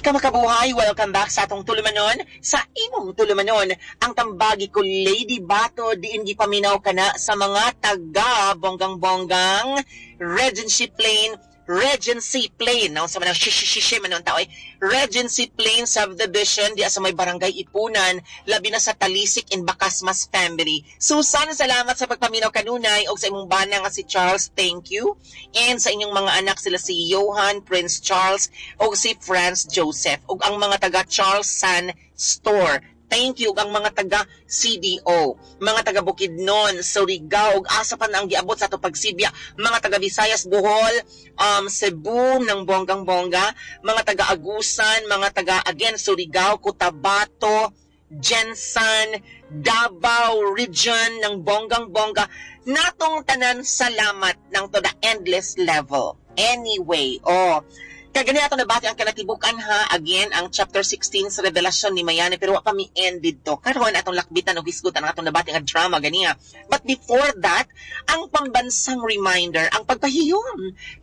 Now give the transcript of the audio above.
Kamakabuhay, welcome back sa atong tulumanon, sa imong tulumanon, ang tambagi ko Lady Bato, diin gipaminaw ka na sa mga taga bonggang-bonggang Regency Plain, no? Sa manang shishi manon tao ay Regency Plain Subdivision di sa may barangay Ipunan, labi na sa Talisik in Bacasmas family. Susan, salamat sa pagpaminaw kanunay og sa imong bana nga si Charles, thank you. And sa inyong mga anak sila si Johan, Prince Charles og si Franz Joseph ug ang mga taga Charles San Store. Thank you ang mga taga CDO, mga taga Bukidnon, Surigao, ug asa pa na ang giabot sa ato pagsibya, mga taga Visayas, Bohol, Cebu ng bonggang-bongga, mga taga Agusan, mga taga again Surigao, Cotabato, Jensan, Davao region ng bonggang-bongga. Natong tanan salamat ng to the endless level. Anyway, kagani ato nabati ang kanatibukan ha, again, ang chapter 16 sa revelasyon ni Mayani, pero wa pa mi ended to. Karon atong lakbitan og hisgutan ang atong nabati nga drama ganiya. But before that, ang pambansang reminder, ang pagpahiyom